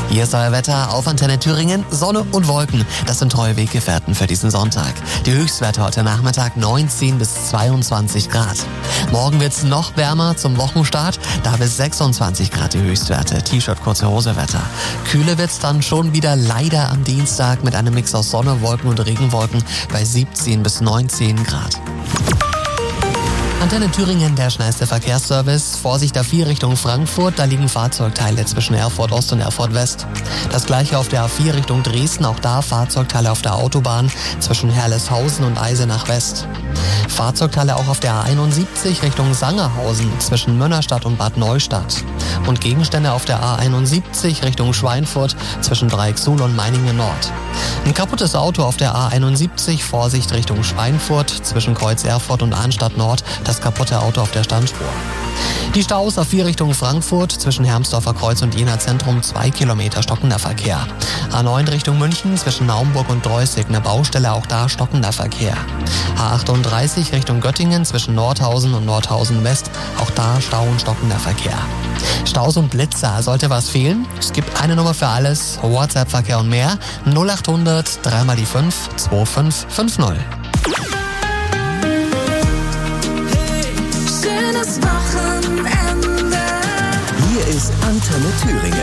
Hier ist euer Wetter auf Antenne Thüringen. Sonne und Wolken, das sind treue Weggefährten für diesen Sonntag. Die Höchstwerte heute Nachmittag 19 bis 22 Grad. Morgen wird's noch wärmer zum Wochenstart, da bis 26 Grad die Höchstwerte. T-Shirt, kurze Hose Wetter. Kühle wird's dann schon wieder leider am Dienstag mit einem Mix aus Sonne, Wolken und Regenwolken bei 17 bis 19 Grad. Antenne Thüringen, der schnellste Verkehrsservice. Vorsicht A4 Richtung Frankfurt, da liegen Fahrzeugteile zwischen Erfurt Ost und Erfurt West. Das gleiche auf der A4 Richtung Dresden, auch da Fahrzeugteile auf der Autobahn zwischen Herleshausen und Eisenach West. Fahrzeugteile auch auf der A71 Richtung Sangerhausen zwischen Mönnerstadt und Bad Neustadt. Und Gegenstände auf der A71 Richtung Schweinfurt zwischen Dreiecksuhl und Meiningen Nord. Ein kaputtes Auto auf der A71, Vorsicht Richtung Schweinfurt zwischen Kreuz Erfurt und Arnstadt Nord, das kaputte Auto auf der Standspur. Die Staus A4 Richtung Frankfurt zwischen Hermsdorfer Kreuz und Jena Zentrum 2 Kilometer stockender Verkehr. A9 Richtung München zwischen Naumburg und Dreußig eine Baustelle, auch da stockender Verkehr. A38 Richtung Göttingen zwischen Nordhausen und Nordhausen West, auch da Stau und stockender Verkehr. Staus und Blitzer, sollte was fehlen? Es gibt eine Nummer für alles, WhatsApp-Verkehr und mehr, 0800 3 mal die 5 2550. Schönes Wochenende. Hier ist Antenne Thüringen.